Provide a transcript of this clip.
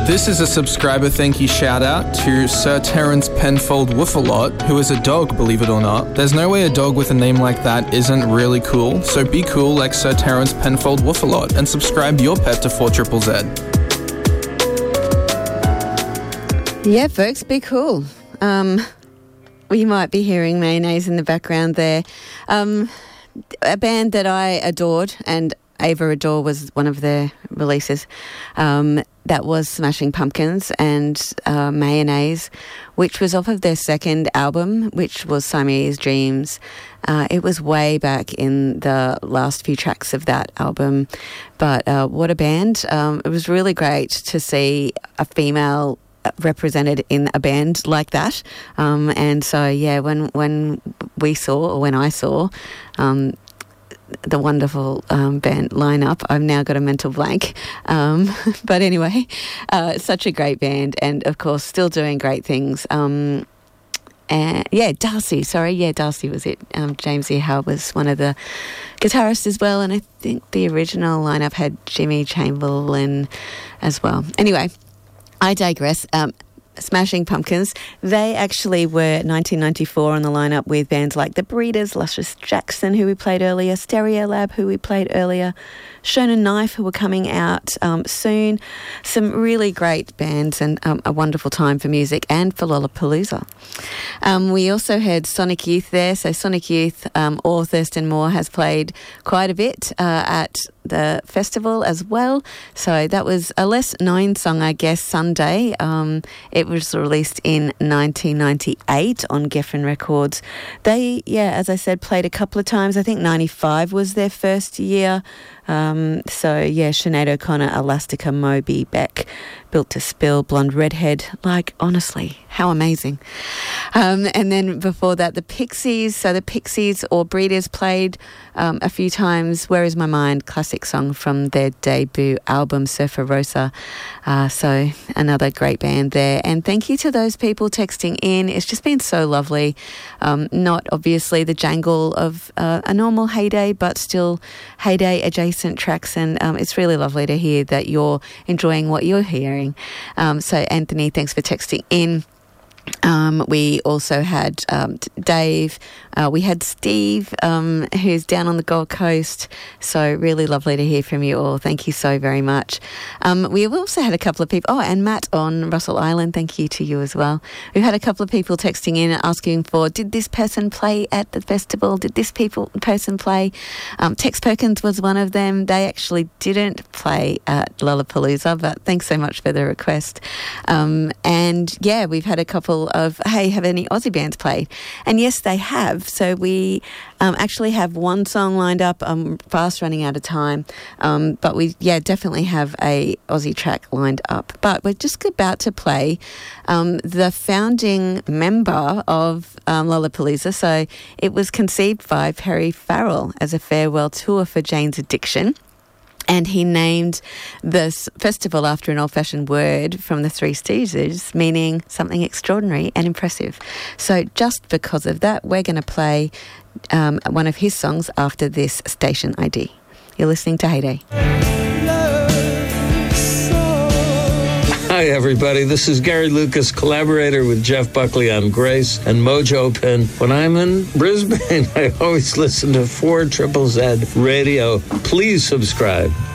This is a subscriber thank you shout out to Sir Terence Penfold Woofalot, who is a dog, believe it or not. There's no way a dog with a name like that isn't really cool, so be cool like Sir Terence Penfold Woofalot and subscribe your pet to 4ZZZ. Yeah, folks, be cool. You might be hearing Mayonnaise in the background there. A band that I adored, and Ava Adore was one of their releases. That was Smashing Pumpkins and Mayonnaise, which was off of their second album, which was Siamese Dreams. It was way back in the last few tracks of that album. But what a band. It was really great to see a female represented in a band like that. And so, yeah, when I saw the wonderful band lineup, I've now got a mental blank. But anyway, such a great band, and of course still doing great things. And Darcy was it. James E. Howe was one of the guitarists as well, and I think the original lineup had Jimmy Chamberlain as well. Anyway, I digress. Smashing Pumpkins, they actually were 1994 on the lineup with bands like The Breeders, Luscious Jackson, who we played earlier, Stereolab, who we played earlier, Shonen Knife, who were coming out soon. Some really great bands, and a wonderful time for music and for Lollapalooza. We also had Sonic Youth there. So Sonic Youth or Thurston Moore has played quite a bit at the festival as well. So that was a less known song, I guess, Sunday. It was released in 1998 on Geffen Records. They, as I said, played a couple of times. I think 95 was their first year. Sinead O'Connor, Elastica, Moby, Beck, Built to Spill, Blonde Redhead. Like, honestly, how amazing. And then before that, the Pixies. So the Pixies or Breeders played a few times. Where Is My Mind? Classic song from their debut album, Surfer Rosa. So another great band there. And thank you to those people texting in. It's just been so lovely. Not obviously the jangle of a normal Heyday, but still Heyday adjacent tracks, and it's really lovely to hear that you're enjoying what you're hearing. So Anthony, thanks for texting in. We also had Dave. We had Steve, who's down on the Gold Coast. So really lovely to hear from you all. Thank you so very much. We also had a couple of people. Oh, and Matt on Russell Island. Thank you to you as well. We've had a couple of people texting in asking for, did this person play at the festival? Did this person play? Tex Perkins was one of them. They actually didn't play at Lollapalooza, but thanks so much for the request. And yeah, we've had a couple of, hey, have any Aussie bands played? And yes, they have. So we actually have one song lined up. I'm fast running out of time. But we, definitely have a Aussie track lined up. But we're just about to play the founding member of Lollapalooza. So it was conceived by Perry Farrell as a farewell tour for Jane's Addiction. And he named this festival after an old-fashioned word from the Three Stooges, meaning something extraordinary and impressive. So just because of that, we're going to play one of his songs after this station ID. You're listening to Heyday. Hi, everybody. This is Gary Lucas, collaborator with Jeff Buckley on Grace and Mojo Pen. When I'm in Brisbane, I always listen to 4ZZZ Radio. Please subscribe.